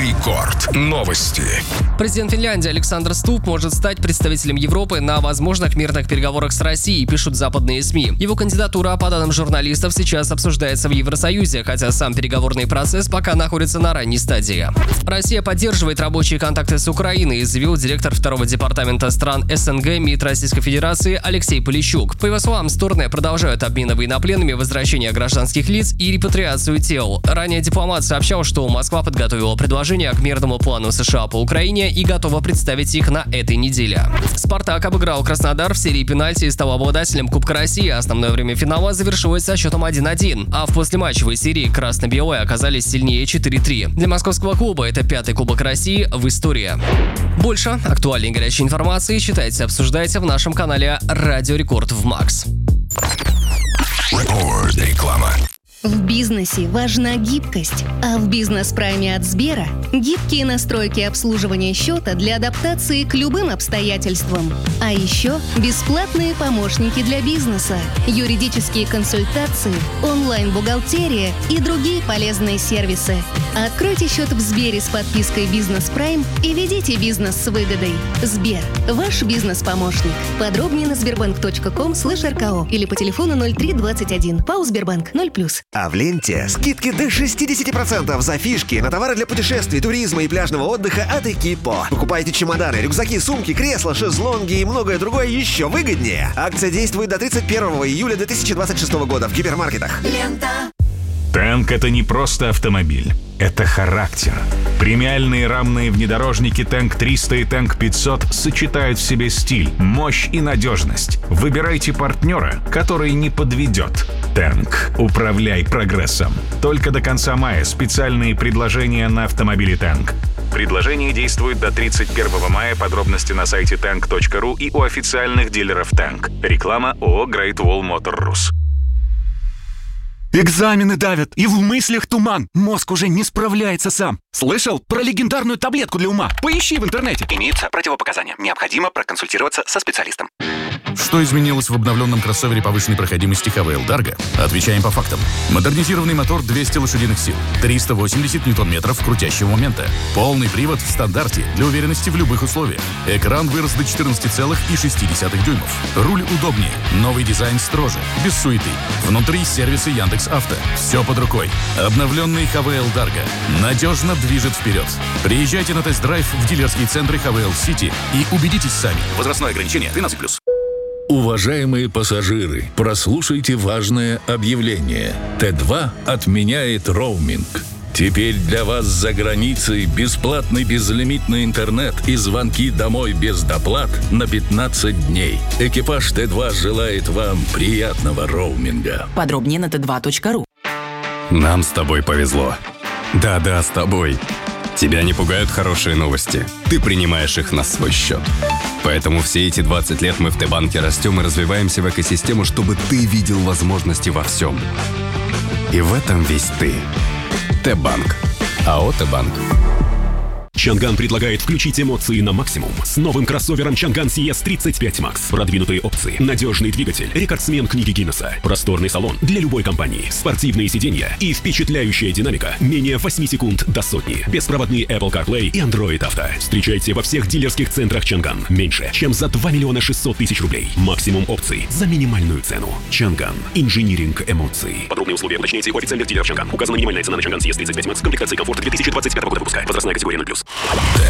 Рекорд. Новости. Президент Финляндии Александр Стуб может стать представителем Европы на возможных мирных переговорах с Россией, пишут западные СМИ. Его кандидатура, по данным журналистов, сейчас обсуждается в Евросоюзе, хотя сам переговорный процесс пока находится на ранней стадии. Россия поддерживает рабочие контакты с Украиной, заявил директор второго департамента стран СНГ МИД Российской Федерации Алексей Полищук. По его словам, стороны продолжают обмены военнопленными, возвращение гражданских лиц и репатриацию тел. Ранее дипломат сообщал, что Москва подготовила предложение к мирному плану США по Украине и готова представить их на этой неделе. «Спартак» обыграл Краснодар в серии пенальти и стал обладателем Кубка России. Основное время финала завершилось со счетом 1-1, а в послематчевой серии красно-белые оказались сильнее 4-3. Для московского клуба это 5-й Кубок России в истории. Больше актуальной и горячей информации читайте, обсуждайте в нашем канале «Радио Рекорд» в МАКС. Реклама. В бизнесе важна гибкость, а в бизнес-прайме от Сбера гибкие настройки обслуживания счета для адаптации к любым обстоятельствам. А еще бесплатные помощники для бизнеса, юридические консультации, онлайн-бухгалтерия и другие полезные сервисы. Откройте счет в Сбере с подпиской «Бизнес Прайм» и ведите бизнес с выгодой. Сбер – ваш бизнес-помощник. Подробнее на sberbank.com/rko или по телефону 0321. ПАО «Сбербанк» 0+. А в ленте скидки до 60% за фишки на товары для путешествий, туризма и пляжного отдыха от Экипо. Покупайте чемоданы, рюкзаки, сумки, кресла, шезлонги и многое другое еще выгоднее. Акция действует до 31 июля 2026 года в гипермаркетах. Лента. Танк — это не просто автомобиль, это характер. Премиальные рамные внедорожники Танк 300 и Танк 500 сочетают в себе стиль, мощь и надежность. Выбирайте партнера, который не подведет. Танк. Управляй прогрессом. Только до конца мая специальные предложения на автомобили Танк. Предложение действует до 31 мая. Подробности на сайте tank.ru и у официальных дилеров Танк. Реклама ООО Great Wall Motor Rus. Экзамены давят, и в мыслях туман. Мозг уже не справляется сам. Слышал про легендарную таблетку для ума? Поищи в интернете. Имеются противопоказания. Необходимо проконсультироваться со специалистом. Что изменилось в обновленном кроссовере повышенной проходимости ХВЛ Dargo? Отвечаем по фактам. Модернизированный мотор 200 лошадиных сил, 380 ньютон-метров крутящего момента, полный привод в стандарте для уверенности в любых условиях. Экран вырос до 14,6 дюймов. Руль удобнее, новый дизайн строже, без суеты. Внутри сервисы Яндекс.Авто. Все под рукой. Обновленный ХВЛ Dargo надежно движет вперед. Приезжайте на тест-драйв в дилерские центры ХВЛ Сити и убедитесь сами. Возрастное ограничение 13+. Уважаемые пассажиры, прослушайте важное объявление. Т2 отменяет роуминг. Теперь для вас за границей бесплатный безлимитный интернет и звонки домой без доплат на 15 дней. Экипаж Т2 желает вам приятного роуминга. Подробнее на t2.ru. Нам с тобой повезло. Да-да, с тобой. Тебя не пугают хорошие новости. Ты принимаешь их на свой счет. Поэтому все эти 20 лет мы в Т-банке растем и развиваемся в экосистему, чтобы ты видел возможности во всем. И в этом весь ты. Т-банк. АО «Т-банк». Чанган предлагает включить эмоции на максимум с новым кроссовером Чанган CS 35 Max. Продвинутые опции, надежный двигатель, рекордсмен книги Гиннесса, просторный салон для любой компании, спортивные сиденья и впечатляющая динамика менее 8 секунд до сотни. Беспроводные Apple CarPlay и Android Auto. Встречайте во всех дилерских центрах Чанган. Меньше, чем за 2 600 000 рублей. Максимум опций за минимальную цену. Чанган. Инжиниринг эмоций. Подробные условия уточняйте у официальных дилеров Чанган. Указана минимальная цена на Чанган CS 35 Max. Комплектация комфорта 2025 года выпуска. Возрастная категория 0+.